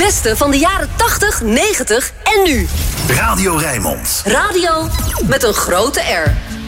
beste van de jaren 80, 90 en nu. Radio Rijnmond. Radio met een grote R.